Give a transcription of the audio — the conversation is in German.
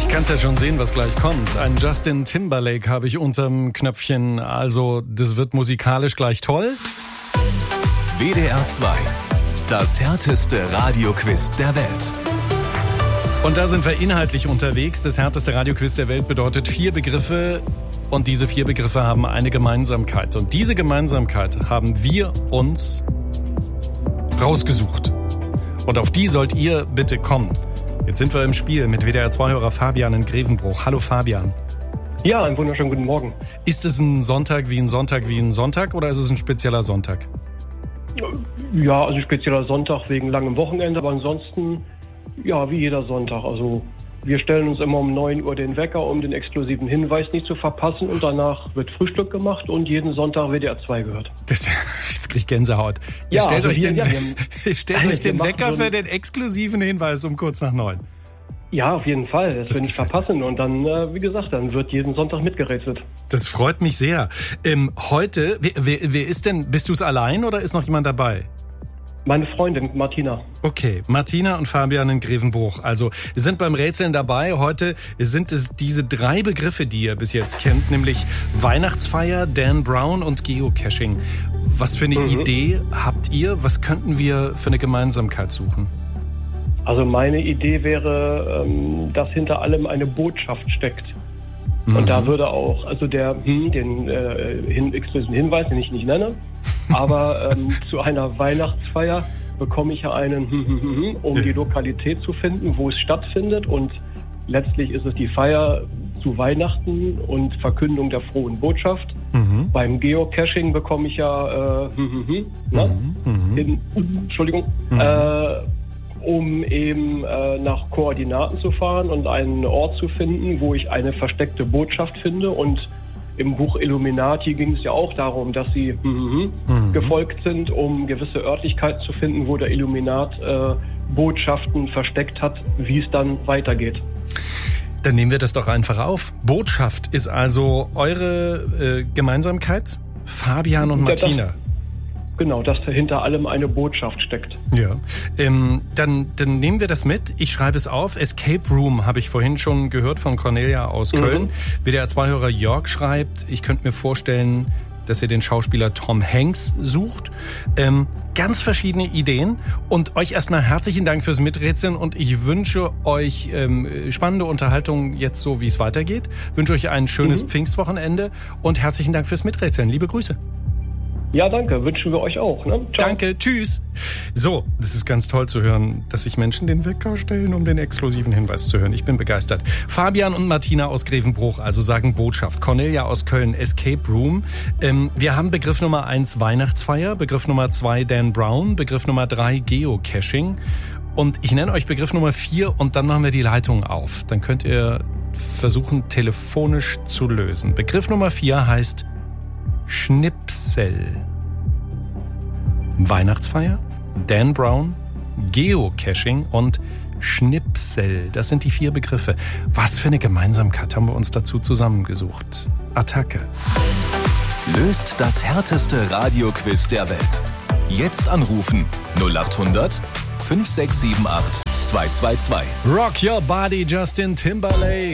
Ich kann's ja schon sehen, was gleich kommt. Ein Justin Timberlake habe ich unterm Knöpfchen. Also, das wird musikalisch gleich toll. WDR 2. Das härteste Radioquiz der Welt. Und da sind wir inhaltlich unterwegs. Das härteste Radioquiz der Welt bedeutet 4 Begriffe. Und diese 4 Begriffe haben eine Gemeinsamkeit. Und diese Gemeinsamkeit haben wir uns rausgesucht. Und auf die sollt ihr bitte kommen. Jetzt sind wir im Spiel mit WDR-2-Hörer Fabian in Grevenbruch. Hallo Fabian. Ja, einen wunderschönen guten Morgen. Ist es ein Sonntag wie ein Sonntag wie ein Sonntag oder ist es ein spezieller Sonntag? Ja, also spezieller Sonntag wegen langem Wochenende, aber ansonsten, ja, wie jeder Sonntag. Also wir stellen uns immer um 9 Uhr den Wecker, um den exklusiven Hinweis nicht zu verpassen und danach wird Frühstück gemacht und jeden Sonntag WDR 2 gehört. Jetzt krieg ich Gänsehaut. Ihr Ja, stellt also euch den Wecker für den exklusiven Hinweis um kurz nach 9. Ja, auf jeden Fall. Das wir nicht verpassen. Und dann, wie gesagt, dann wird jeden Sonntag mitgerätselt. Das freut mich sehr. Heute, wer ist denn, bist du es allein oder ist noch jemand dabei? Meine Freundin Martina. Okay, Martina und Fabian in Grevenbruch. Also, wir sind beim Rätseln dabei. Heute sind es diese 3 Begriffe, die ihr bis jetzt kennt, nämlich Weihnachtsfeier, Dan Brown und Geocaching. Was für eine Idee habt ihr? Was könnten wir für eine Gemeinsamkeit suchen? Also meine Idee wäre, dass hinter allem eine Botschaft steckt. Und da würde auch, also den exklusiven Hinweis, den ich nicht nenne, aber zu einer Weihnachtsfeier bekomme ich ja einen um die Lokalität zu finden, wo es stattfindet. Und letztlich ist es die Feier zu Weihnachten und Verkündung der frohen Botschaft. Beim Geocaching bekomme ich ja um eben nach Koordinaten zu fahren und einen Ort zu finden, wo ich eine versteckte Botschaft finde. Und im Buch Illuminati ging es ja auch darum, dass sie gefolgt sind, um gewisse Örtlichkeiten zu finden, wo der Illuminat Botschaften versteckt hat, wie es dann weitergeht. Dann nehmen wir das doch einfach auf. Botschaft ist also eure Gemeinsamkeit? Fabian und Martina. Genau, dass hinter allem eine Botschaft steckt. Ja, dann nehmen wir das mit. Ich schreibe es auf. Escape Room habe ich vorhin schon gehört von Cornelia aus Köln. WDR-2-Hörer Jörg schreibt, ich könnte mir vorstellen, dass ihr den Schauspieler Tom Hanks sucht. Ganz verschiedene Ideen. Und euch erstmal herzlichen Dank fürs Miträtseln und ich wünsche euch spannende Unterhaltung jetzt so, wie es weitergeht. Wünsche euch ein schönes Pfingstwochenende und herzlichen Dank fürs Miträtseln. Liebe Grüße. Ja, danke. Wünschen wir euch auch. Ne? Ciao. Danke, tschüss. So, das ist ganz toll zu hören, dass sich Menschen den Wecker stellen, um den exklusiven Hinweis zu hören. Ich bin begeistert. Fabian und Martina aus Grevenbruch, also sagen Botschaft. Cornelia aus Köln, Escape Room. Wir haben Begriff Nummer 1 Weihnachtsfeier, Begriff Nummer 2 Dan Brown, Begriff Nummer 3 Geocaching. Und ich nenne euch Begriff Nummer 4 und dann machen wir die Leitung auf. Dann könnt ihr versuchen, telefonisch zu lösen. Begriff Nummer 4 heißt Schnipsel. Weihnachtsfeier, Dan Brown, Geocaching und Schnipsel. Das sind die 4 Begriffe. Was für eine Gemeinsamkeit haben wir uns dazu zusammengesucht? Attacke. Löst das härteste Radioquiz der Welt. Jetzt anrufen 0800 5678 222. Rock Your Body, Justin Timberlake.